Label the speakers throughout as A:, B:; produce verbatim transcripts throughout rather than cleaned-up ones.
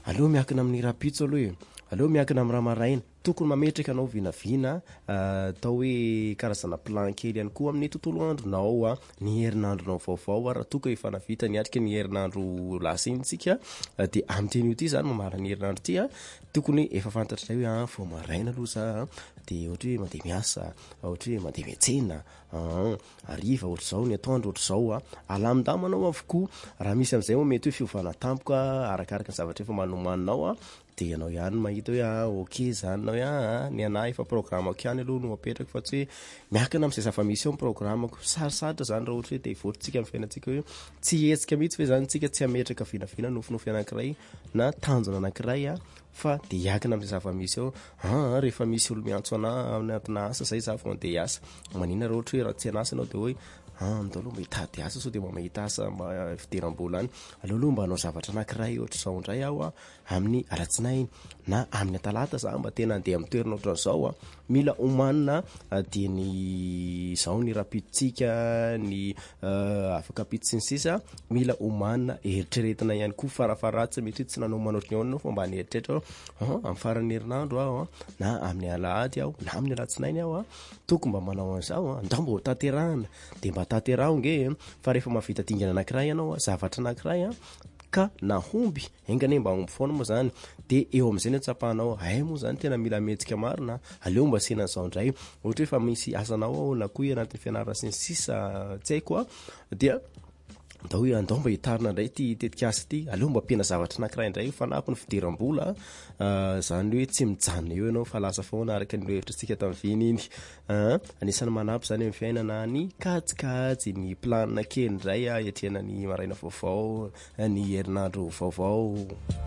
A: aleo miakina amin'ny rapitso aloha e aleo miakina amin'ny raha maraina tokony mametraka anao vinavina atao hoe karazana plan kely ihany koa amin'ny tontolo andronao a ny herinandronao vaovao raha toka efa navita niatrika ny herinandro lasa intsika dia am'teny io ty zany mamara ny herinandro ty a tokony efa fantatray hoe a vao maraina aloha za dia ohatra hoe mandeha miasa ohatra hoe mandeha miantsena ariva ohatr'izao ny atoandro ohatr'izao a alamindamana avokoa raha misy am'izay moa mety hoe fiovana tampoka arakaraka ny zavatra efa manomaninao a dia anao ihany mahita hoe a ok zany nao hoe a ny anahy efa programmako ihany aloha no apetraka fa tsy hoe miakina amin'izay zava-misy eo ny programmako sarosaritra zany raha ohatra hoe te hivoatritsika amin'ny fiainantsika hoe tsy hetsika mihitsy hoe zany tsika tsy hametraka vinavina nofinofy anankiray na tanjona anankiray a fa dia hiakina amin'izay zava-misy eo a rehefa misy olo miantso ana anatina asa zay za vao andeha hiasa manina raha ohatra hoe raha tsy anasa anao dia hoe andao aloha mba hitady asa sao dia mba mahita asa mba fidiram-bola any aleo aloha mba hanao zavatra anankiray ohatr'izao indray aho a amin'ny alatsinainy na amin'ny talata za mba tena andeha amin'ny toerana ohatran'izao a mila omanina dia ny zao ny rapitsika ny afaka pitsy ny sisa mila omanina eritreretina ihany koa farafaratsy mety hoe tsy nanao manotriny ao anao fa mba nieritreritra aho amin'ny faran'ny herinandro aho na amin'ny alahady aho na amin'ny alatsinainy aho a toko mba manao an'izao a ndao mba ho tanterahana dia mba tanteraho nge fa rehefa mahavita dingana anankiray ianao zavatra anankiray a ka nahomby engane mba omby foana moa zany dia eo amin'izay ny atsapahanao ay moa zany tena mila metsika marina aleo mba senan'izao indray ohatra hoe fa misy asanao ao na koa anatin'ny fianarana sy ny sisa tsy haiko a dia ndao hoe andao mba hitarina indray ty tetika asa ty aleo mba ampiana zavatra anankiray indray fanampy ny fidiram-bola zany hoe tsy mijanona eo ianao fa lasa foana araka ny lohevitritsika tamin'ny viny iny anisany manampy zany amin'ny fiainana ny kajikajy ny planina kely indray a hiatrehana ny maraina vaovao ny herinandro vaovao.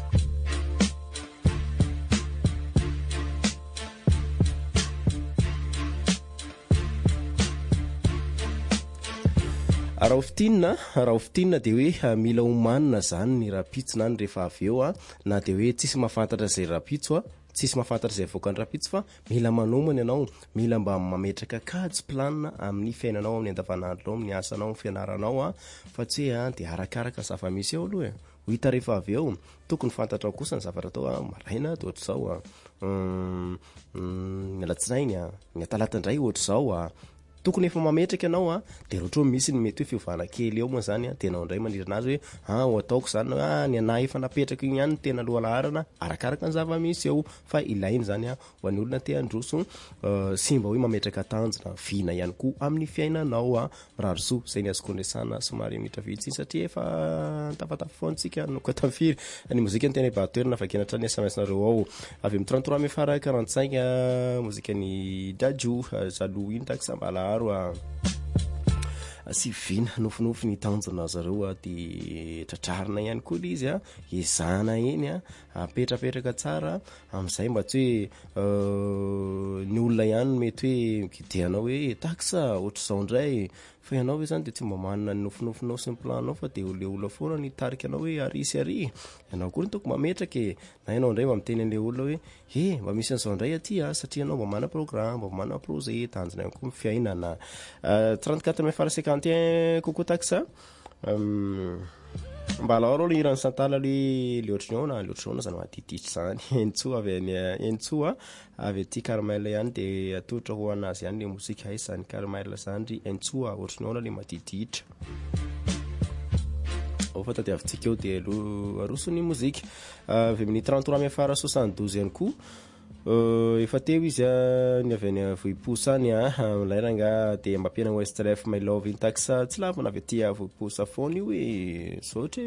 A: raha ofitinina raha ofitinina dia hoe mila omanina zany ny rapitso na ny rehefa avy eo a na dia hoe tsisy mahafantatra zay rapitso a tsisy mahafantatra zay avoaka ny rapitso fa mila manomana ianao mila mba mametraka kajy planina amin'ny fiainanao amin'ny andavanandronao amin'ny asanao amin'ny fianaranao a fa tsy hoe a dia arakaraka zava-misy eo aloha e ho hita rehefa avy eo tokony fantatra kosa ny zavatra atao a maraina dia ohatr'izao a ny alatsinainy a ny talata indray ohatr'izao a tokony efa mametraka ianao a dia roatra misy ny mety hoe fiovana kely eo moa zany a dia anao indray manira anazy hoe a ho ataoko zany a ny anahy efa napetraka iny ihany tena aloha laharana arakaraka ny zava-misy eo fa ilainy zany a ho an'ny olona te handroso sy mba hoe mametraka tanjona vina ihany koa amin'ny fiainanao a mirarosoa zay ny azoko ndresana somary mitra vitsy satria efa tapatapa foantsika noka tafiry ny mozika ny tena batoerina fa kenatra ny S M S nareo ao avy amin'ny trente-trois amby fara quarante-cinq mozika ny Dadju jaloux iny taksambala sy vina nofinofy ny tanjona zareo a dia tratrarina ihany koa ilay izy a ezana eny a apetrapetraka tsara amin'izay mba tsy hoe ny olona ihany mety hoe mikidehanao hoe taksa ohatr'izao indray fa ianao hoe zany dia tsy mba manana ny nofinofinao sy ny planao fa dia le olona foana ny tarika anao hoe ary sy ary ianao koa ny toko mametraka e na ianao indray mba miteny an'ilay olona hoe e mba misy an'izao indray aty a satria ianao mba mana programme mba mana projet tanjona ihany koa mifiainana trente-quatre may fara cinquante et un coco taxa mba alao arao le irany santala le le ohatriny na le ohatriny zany mahatititry zany entsoa avy any entsoa avy aty Carmel ihany dia atolotra ho anazy ihany le mozika hay zany Carmel zany ry entsoa ohatriny le mahatititra fa tadiavintsika eo dia aroso ny mozika avy amin'ny trente-trois may fara soixante-douze ihany koa efa teo izy ny avy any vohiposany a milairanga dia mampiana Westlife my love in taxa tsy lavana avy aty vohiposa foana io hoe saotra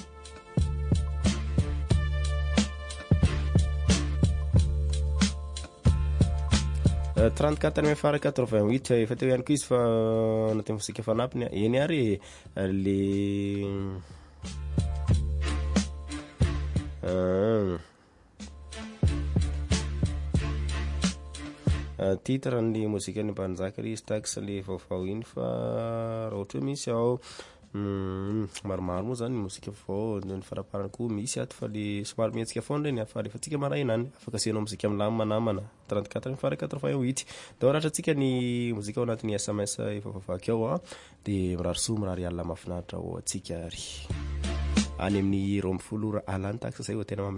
A: e trente-quatre may fara quatre-vingt-huit efa teo ihany koa izy fa anaty mozika fanampiny eny ary le titre ny mozika ny mbanjaka izy taxa le vaovao iny fa raha ohatra hoe misy ao maromaro moa zany ny mozika vaovao ny faraparany koa misy ato fa le somary mihetsika foana reny fa rehefa tsika maraina any afaka asianao mozika milamy manamana trente-quatre may fara quatre-vingt-huit dia raha tsika ny mozika ao anatin'ny S M S efa vavaka ao a dia mirarosoa mirary alina mahafinaritra ao atsika ary any amin'ny roa ambin'ny folo ora alany taxa zay ho tena